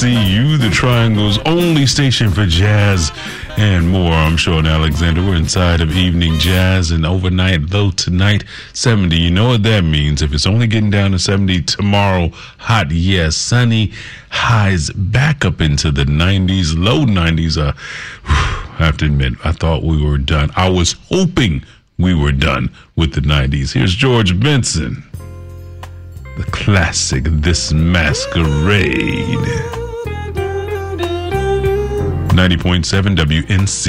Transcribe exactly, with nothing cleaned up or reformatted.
C U, the Triangle's only station for jazz and more. I'm Sean Alexander. We're inside of Evening Jazz, and overnight low tonight, seventy. You know what that means. If it's only getting down to seventy tomorrow, hot, yes, sunny, highs back up into the nineties, low nineties. Uh, I have to admit, I thought we were done. I was hoping we were done with the nineties. Here's George Benson, the classic This Masquerade. ninety point seven W N C.